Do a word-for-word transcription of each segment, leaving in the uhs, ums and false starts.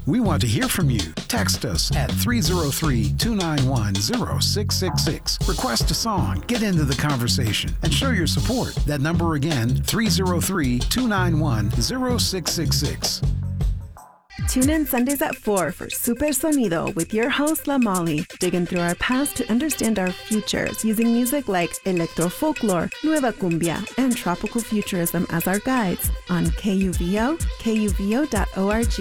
We want to hear from you. Text us at three oh three, two nine one, oh six six six. Request a song, get into the conversation, and show your support. That number again, three oh three, two nine one, oh six six six. Tune in Sundays at four for Super Sonido with your host, La Molly, digging through our past to understand our futures using music like electro folklore, nueva cumbia, and tropical futurism as our guides on K U V O, K U V O dot org.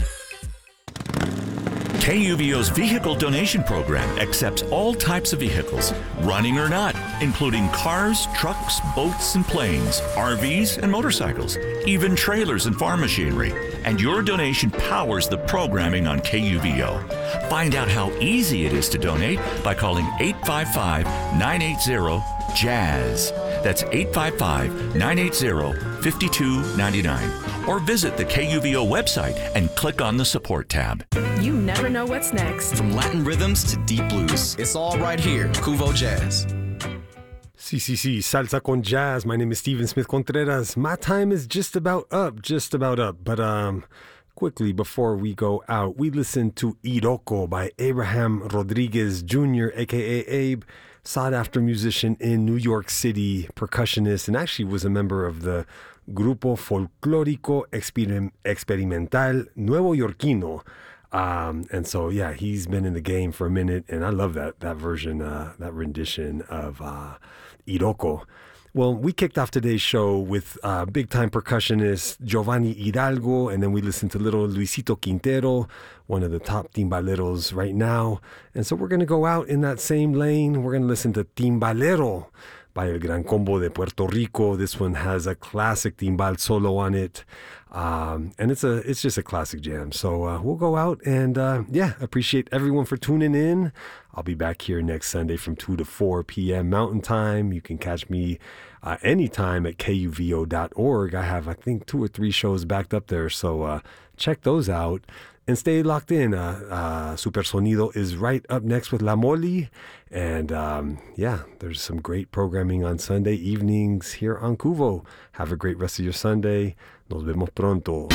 K U V O's vehicle donation program accepts all types of vehicles, running or not, including cars, trucks, boats, and planes, R Vs, and motorcycles, even trailers and farm machinery. And your donation powers the programming on K U V O. Find out how easy it is to donate by calling eight five five, nine eight zero, JAZZ. That's eight five five, nine eight zero, five two nine nine. Or visit the K U V O website and click on the support tab. You never know what's next. From Latin rhythms to deep blues, it's all right here, Cuvo Jazz. C C C, Salsa con Jazz. My name is Steven Smith Contreras. My time is just about up, just about up. But um, quickly, before we go out, we listen to Iroko by Abraham Rodriguez Junior, a k a. Abe, sought-after musician in New York City, percussionist, and actually was a member of the Grupo Folclórico Experim- Experimental Nuevo Yorkino. Um, and so, yeah, he's been in the game for a minute, and I love that that version, uh, that rendition of uh, Iroko. Well, we kicked off today's show with uh, big-time percussionist Giovanni Hidalgo, and then we listened to little Luisito Quintero, one of the top timbaleros right now. And so we're going to go out in that same lane. We're going to listen to Timbalero by El Gran Combo de Puerto Rico. This one has a classic timbal solo on it. Um, and it's a it's just a classic jam. So uh, we'll go out and, uh, yeah, appreciate everyone for tuning in. I'll be back here next Sunday from two to four p.m. Mountain Time. You can catch me uh, anytime at K U V O dot org. I have, I think, two or three shows backed up there. So uh, check those out. And stay locked in. Uh, uh, Super Sonido is right up next with La Molly. And um, yeah, there's some great programming on Sunday evenings here on Cuvo. Have a great rest of your Sunday. Nos vemos pronto.